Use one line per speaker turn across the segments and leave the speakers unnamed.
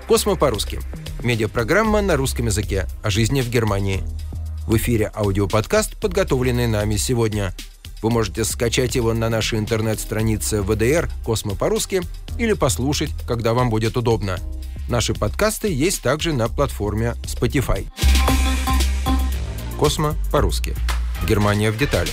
«Космо по-русски». Медиапрограмма на русском языке о жизни в Германии. В эфире аудиоподкаст, подготовленный нами сегодня. Вы можете скачать его на нашей интернет-странице ВДР «Космо по-русски» или послушать, когда вам будет удобно. Наши подкасты есть также на платформе Spotify. «Космо по-русски». Германия в деталях.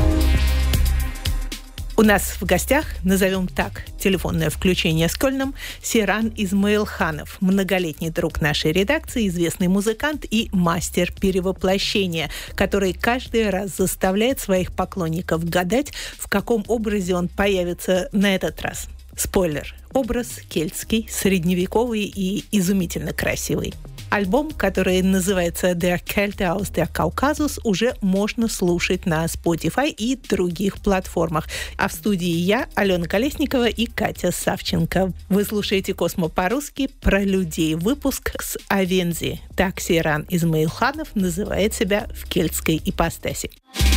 У нас в гостях, назовем так, телефонное включение с Кёльном, Сейран Измаилханов, многолетний друг нашей редакции, известный музыкант и мастер перевоплощения, который каждый раз заставляет своих поклонников гадать, в каком образе он появится на этот раз. Спойлер. Образ кельтский, средневековый и изумительно красивый. Альбом, который называется «Der Kälte aus der Kaukasus», уже можно слушать на Spotify и других платформах. А в студии я, Алена Колесникова и Катя Савченко. Вы слушаете «Космо по-русски» про людей. Выпуск с Авензи. Так Сейран Измаилханов называет себя в кельтской ипостаси.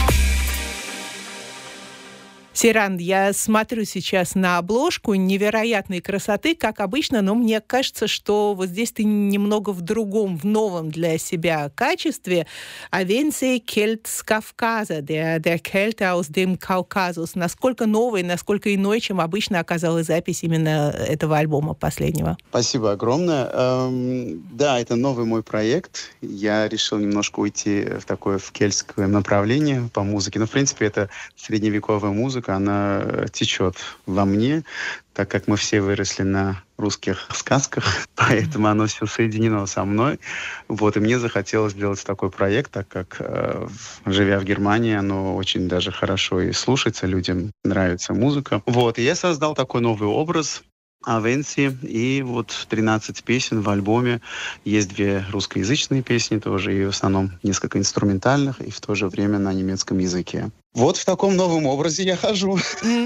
Сейран, я смотрю сейчас на обложку невероятной красоты, как обычно, но мне кажется, что вот здесь ты немного в другом, в новом для себя качестве. Авензи Кельт с Кавказа, der Kälte aus dem Kaukasus. Насколько новый, насколько иной, чем обычно оказалась запись именно этого альбома последнего?
Спасибо огромное. Да, это новый мой проект. Я решил немножко уйти в кельтское направление по музыке. Но, в принципе, это средневековая музыка. Она течет во мне, так как мы все выросли на русских сказках, поэтому оно все соединено со мной. Вот, и мне захотелось сделать такой проект, так как, живя в Германии, оно очень даже хорошо и слушается, людям нравится музыка. Вот, и я создал такой новый образ Авенси, и вот 13 песен в альбоме. Есть 2 русскоязычные песни тоже, и в основном несколько инструментальных, и в то же время на немецком языке. Вот в таком новом образе я хожу.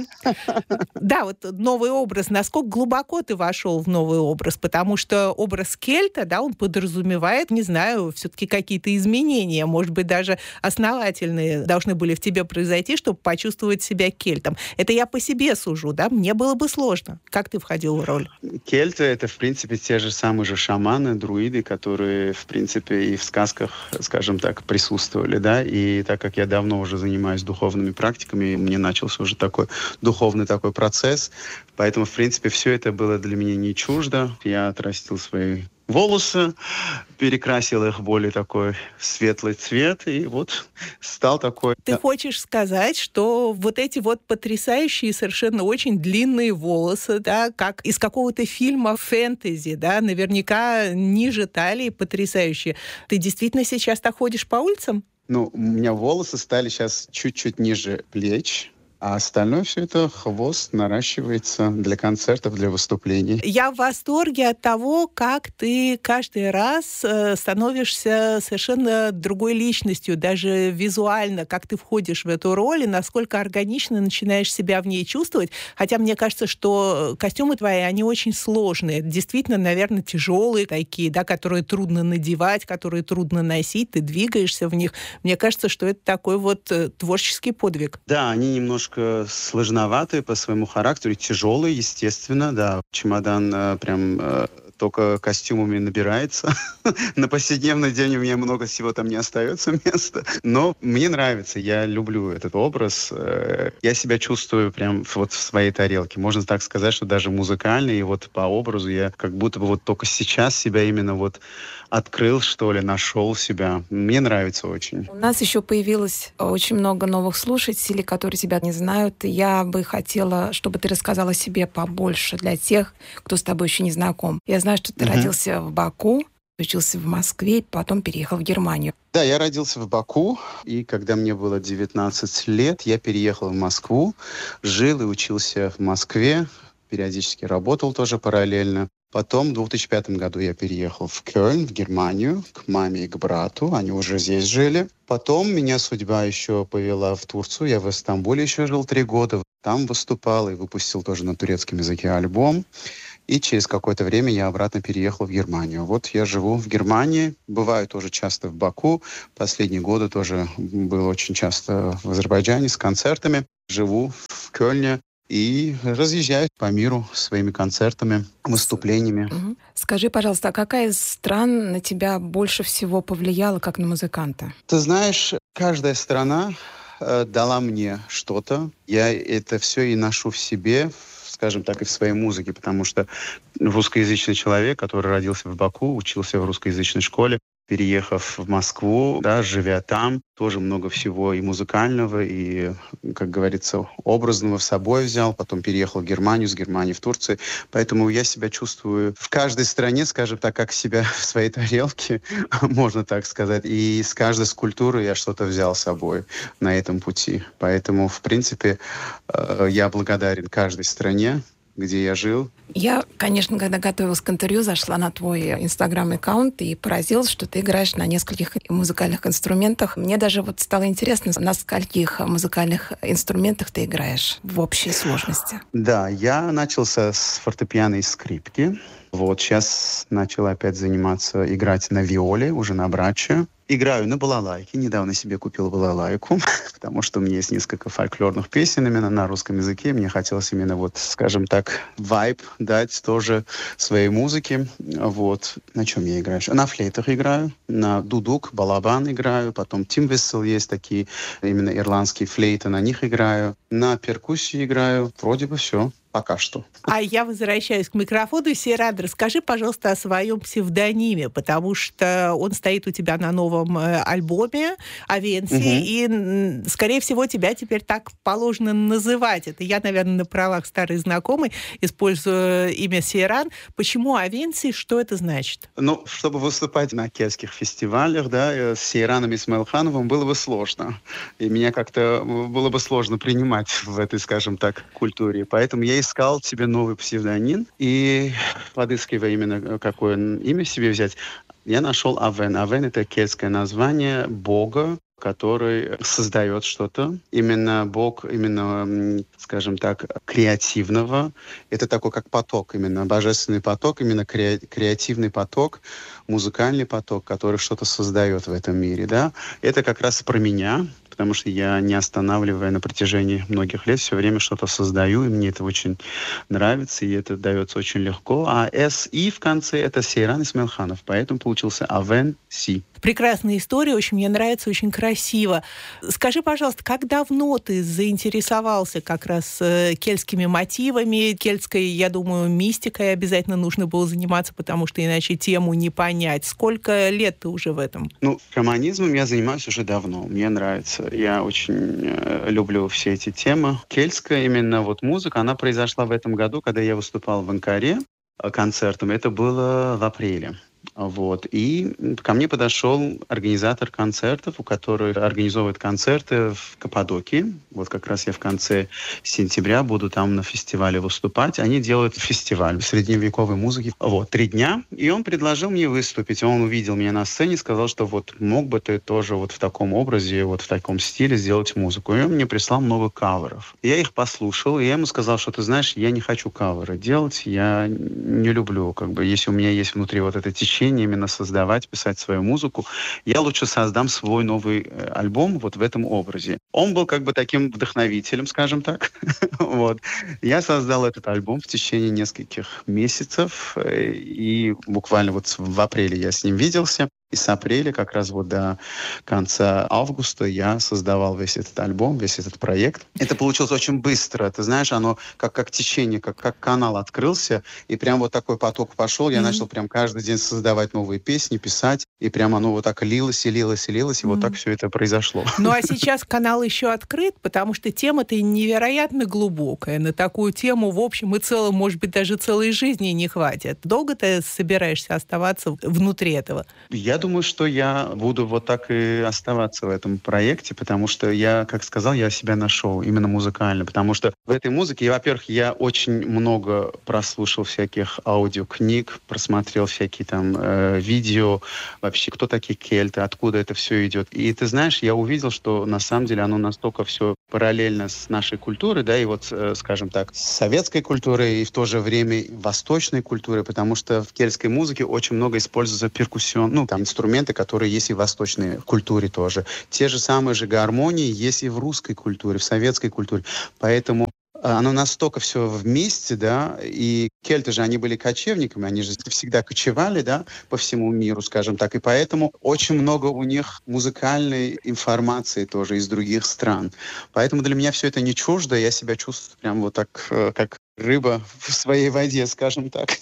Да, вот новый образ. Насколько глубоко ты вошел в новый образ? Потому что образ кельта, да, он подразумевает, не знаю, все-таки какие-то изменения, может быть, даже основательные должны были в тебе произойти, чтобы почувствовать себя кельтом. Это я по себе сужу, да? Мне было бы сложно. Как ты входил в роль?
Кельты — это, в принципе, те же самые же шаманы, друиды, которые, в принципе, и в сказках, скажем так, присутствовали, да? И так как я давно уже занимаюсь духовными практиками, мне начался уже такой духовный такой процесс. Поэтому, в принципе, все это было для меня не чуждо. Я отрастил свои волосы, перекрасил их в более такой светлый цвет, и вот стал такой...
Ты хочешь сказать, что вот эти вот потрясающие, совершенно очень длинные волосы, да, как из какого-то фильма фэнтези, да, наверняка ниже талии, потрясающие. Ты действительно сейчас так ходишь по улицам?
Ну, у меня волосы стали сейчас чуть-чуть ниже плеч, а остальное все это хвост наращивается для концертов, для выступлений.
Я в восторге от того, как ты каждый раз становишься совершенно другой личностью, даже визуально, как ты входишь в эту роль и насколько органично начинаешь себя в ней чувствовать. Хотя мне кажется, что костюмы твои, они очень сложные. Действительно, наверное, тяжелые такие, да, которые трудно надевать, которые трудно носить, ты двигаешься в них. Мне кажется, что это такой вот творческий подвиг.
Да, они немножко сложноватые по своему характеру, тяжелые, естественно, да. Чемодан только костюмами набирается. На повседневный день у меня много всего там не остается места. Но мне нравится, я люблю этот образ. Я себя чувствую прям вот в своей тарелке. Можно так сказать, что даже музыкально, и вот по образу я как будто бы вот только сейчас себя именно вот открыл, что ли, нашел себя. Мне нравится очень.
У нас еще появилось очень много новых слушателей, которые тебя не знают. Я бы хотела, чтобы ты рассказала о себе побольше для тех, кто с тобой еще не знаком. Я знаю, что ты родился в Баку, учился в Москве, потом переехал в Германию.
Да, я родился в Баку, и когда мне было 19 лет, я переехал в Москву, жил и учился в Москве, периодически работал тоже параллельно. Потом в 2005 году я переехал в Кёльн, в Германию, к маме и к брату. Они уже здесь жили. Потом меня судьба еще повела в Турцию. Я в Стамбуле еще жил 3 года. Там выступал и выпустил тоже на турецком языке альбом. И через какое-то время я обратно переехал в Германию. Вот я живу в Германии, бываю тоже часто в Баку. Последние годы тоже был очень часто в Азербайджане с концертами. Живу в Кёльне. и разъезжаю по миру своими концертами, выступлениями.
Скажи, пожалуйста, а какая из стран на тебя больше всего повлияла как на музыканта?
Ты знаешь, каждая страна дала мне что-то. Я это все и ношу в себе, скажем так, и в своей музыке, потому что русскоязычный человек, который родился в Баку, учился в русскоязычной школе, переехав в Москву, да, живя там, тоже много всего и музыкального, и, как говорится, образного с собой взял. Потом переехал в Германию, с Германии в Турцию. Поэтому я себя чувствую в каждой стране, скажем так, как себя в своей тарелке, можно так сказать. И с каждой скульптуры я что-то взял с собой на этом пути. Поэтому, в принципе, я благодарен каждой стране, где я жил.
Я, конечно, когда готовилась к интервью, зашла на твой инстаграм-аккаунт и поразилась, что ты играешь на нескольких музыкальных инструментах. Мне даже вот стало интересно, на скольких музыкальных инструментах ты играешь в общей сложности.
Да, я начался с фортепиано и скрипки. Вот сейчас начал опять заниматься, играть на виоле, уже на браче. Играю на балалайке. Недавно себе купил балалайку, потому что у меня есть несколько фольклорных песен именно на русском языке. Мне хотелось именно вот, скажем так, вайб дать тоже своей музыке. Вот. На чем я играю? На флейтах играю, на дудук, балабан играю, потом тимвисл есть такие, именно ирландские флейты, на них играю. На перкуссии играю. Вроде бы все. Пока что.
А я возвращаюсь к микрофону. Сейран, расскажи, пожалуйста, о своем псевдониме, потому что он стоит у тебя на новом альбоме «Авенси», и, скорее всего, тебя теперь так положено называть. Это я, наверное, на правах старой знакомой использую имя Сейран. Почему «Авенси»? Что это значит?
Ну, чтобы выступать на кельтских фестивалях, да, с Сейраном Исмаилхановым было бы сложно. И меня как-то было бы сложно принимать в этой, скажем так, культуре. Поэтому я искал себе новый псевдоним, и подыскивая именно какое имя себе взять, я нашел Авен. Авен — это кельтское название бога, который создает что-то. Именно бог, именно, скажем так, креативного. Это такой как поток, именно божественный поток, именно креативный поток, музыкальный поток, который что-то создает в этом мире. Да? Это как раз про меня, потому что я, не останавливая на протяжении многих лет, все время что-то создаю, и мне это очень нравится, и это дается очень легко. А «С» в конце — это Сейран Исмаилханов, поэтому получился Авен Си.
Прекрасная история, очень мне нравится, очень красиво. Скажи, пожалуйста, как давно ты заинтересовался как раз кельтскими мотивами, кельтской, я думаю, мистикой обязательно нужно было заниматься, потому что иначе тему не понять. Сколько лет ты уже в этом?
Ну, шаманизмом я занимаюсь уже давно, мне нравится. Я очень люблю все эти темы. Кельтская именно вот музыка, она произошла в этом году, когда я выступал в Анкаре концертом. Это было в апреле. Вот. И ко мне подошел организатор концертов, у которого организовывает концерты в Каппадокии. Вот как раз я в конце сентября буду там на фестивале выступать. Они делают фестиваль средневековой музыки. Вот, 3 дня. И он предложил мне выступить. Он увидел меня на сцене и сказал, что вот мог бы ты тоже вот в таком образе, вот в таком стиле сделать музыку. И он мне прислал много каверов. Я их послушал, и я ему сказал, что ты знаешь, я не хочу каверы делать, я не люблю, как бы, если у меня есть внутри вот это течение, именно создавать, писать свою музыку, я лучше создам свой новый альбом вот в этом образе. Он был как бы таким вдохновителем, скажем так. Вот. Я создал этот альбом в течение нескольких месяцев, и буквально вот в апреле я с ним виделся. И с апреля как раз вот до конца августа я создавал весь этот альбом, весь этот проект. Это получилось очень быстро. Ты знаешь, оно как течение, как канал открылся, и прям вот такой поток пошел. Я начал прям каждый день создавать новые песни, писать, и прям оно вот так лилось, и вот так все это произошло.
Ну а сейчас канал еще открыт, потому что тема-то невероятно глубокая. На такую тему, в общем и целом, может быть, даже целой жизни не хватит. Долго ты собираешься оставаться внутри этого?
Я думаю, что я буду вот так и оставаться в этом проекте, потому что я, как сказал, я себя нашел именно музыкально, потому что в этой музыке, во-первых, я очень много прослушал всяких аудиокниг, просмотрел всякие там видео, вообще, кто такие кельты, откуда это все идет. И ты знаешь, я увидел, что на самом деле оно настолько все параллельно с нашей культурой, да, и вот, скажем так, с советской культурой и в то же время восточной культурой, потому что в кельтской музыке очень много используется перкуссион, ну, там, инструменты, которые есть и в восточной культуре тоже. Те же самые же гармонии есть и в русской культуре, в советской культуре. Поэтому оно настолько все вместе, да, и кельты же, они были кочевниками, они же всегда кочевали, да, по всему миру, скажем так, и поэтому очень много у них музыкальной информации тоже из других стран. Поэтому для меня все это не чуждо, я себя чувствую прям вот так, как рыба в своей воде, скажем так.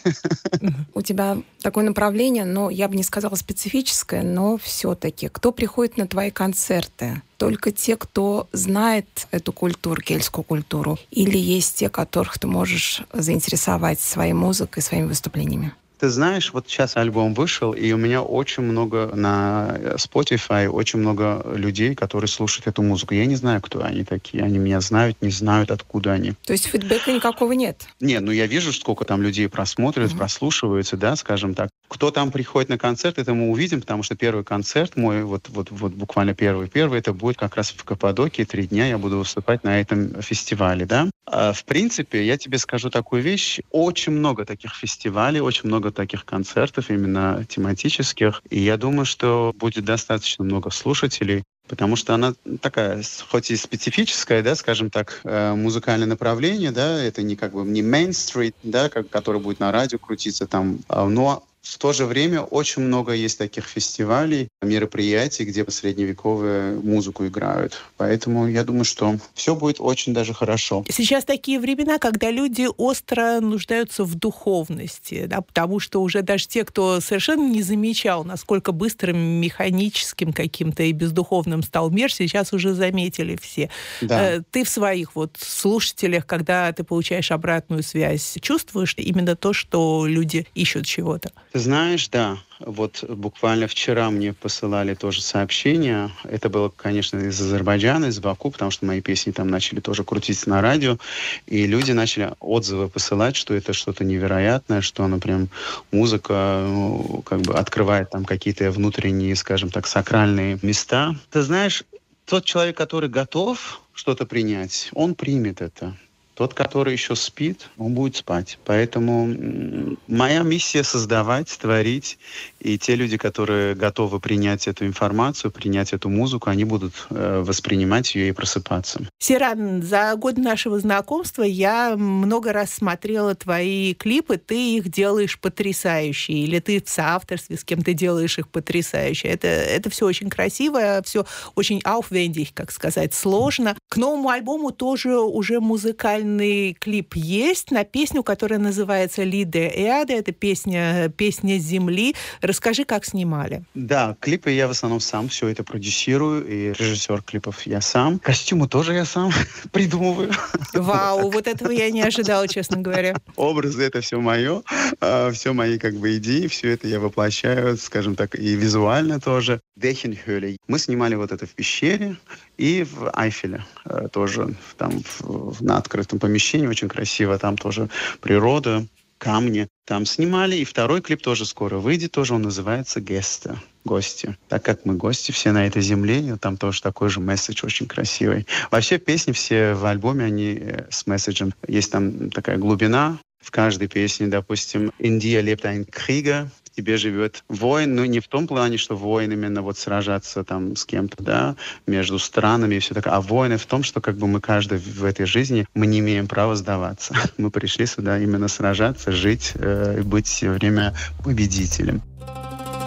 У тебя такое направление, но я бы не сказала специфическое, но все-таки. Кто приходит на твои концерты? Только те, кто знает эту культуру, кельтскую культуру? Или есть те, которых ты можешь заинтересовать своей музыкой, своими выступлениями?
Ты знаешь, вот сейчас альбом вышел, и у меня очень много на Spotify, очень много людей, которые слушают эту музыку. Я не знаю, кто они такие. Они меня знают, не знают, откуда они.
То есть фидбэка никакого нет?
Нет, я вижу, сколько там людей просматривают, прослушиваются, да, скажем так. Кто там приходит на концерт, это мы увидим, потому что первый концерт мой, вот буквально первый, это будет как раз в Каппадокии. 3 дня я буду выступать на этом фестивале, да. В принципе, я тебе скажу такую вещь. Очень много таких фестивалей, очень много таких концертов, именно тематических. И я думаю, что будет достаточно много слушателей, потому что она такая, хоть и специфическая, да, скажем так, музыкальное направление, да, это не не мейнстрим, да, который будет на радио крутиться там, но в то же время очень много есть таких фестивалей, мероприятий, где средневековую музыку играют. Поэтому я думаю, что все будет очень даже хорошо.
Сейчас такие времена, когда люди остро нуждаются в духовности, да, потому что уже даже те, кто совершенно не замечал, насколько быстрым, механическим каким-то и бездуховным стал мир, сейчас уже заметили все. Да. Ты в своих слушателях, когда ты получаешь обратную связь, чувствуешь именно то, что люди ищут чего-то?
Ты знаешь, да. Вот буквально вчера мне посылали тоже сообщения. Это было, конечно, из Азербайджана, из Баку, потому что мои песни там начали тоже крутиться на радио. И люди начали отзывы посылать, что это что-то невероятное, что она прям музыка открывает там какие-то внутренние, скажем так, сакральные места. Ты знаешь, тот человек, который готов что-то принять, он примет это. Тот, который еще спит, он будет спать. Поэтому моя миссия — создавать, творить. И те люди, которые готовы принять эту информацию, принять эту музыку, они будут воспринимать ее и просыпаться.
Сейран, за год нашего знакомства я много раз смотрела твои клипы. Ты их делаешь потрясающе. Или ты в соавторстве с кем-то делаешь их потрясающе. Это все очень красиво, все очень aufwendig, как сказать, сложно. К новому альбому тоже уже музыкальный клип есть на песню, которая называется «Лиде Эаде». Это песня земли. Расскажи, как снимали.
Да, клипы я в основном сам все это продюсирую, и режиссер клипов я сам. Костюмы тоже я сам придумываю.
Вау, вот этого я не ожидала, честно говоря.
Образы — это все мое, все мои идеи, все это я воплощаю, скажем так, и визуально тоже. Дехенхёле. Мы снимали вот это в пещере и в Айфеле тоже, там на открытом помещении, очень красиво, там тоже природа, камни. Там снимали, и второй клип тоже скоро выйдет, тоже он называется «Гесте», «Гости». Так как мы гости все на этой земле, там тоже такой же месседж очень красивый. Вообще песни все в альбоме, они с месседжем. Есть там такая глубина в каждой песне, допустим, «In dir lebt ein Krieger», в тебе живет воин, но не в том плане, что воин именно сражаться там с кем-то, да, между странами и все такое, а воины в том, что мы каждый в этой жизни, мы не имеем права сдаваться. Мы пришли сюда именно сражаться, жить, быть все время победителем.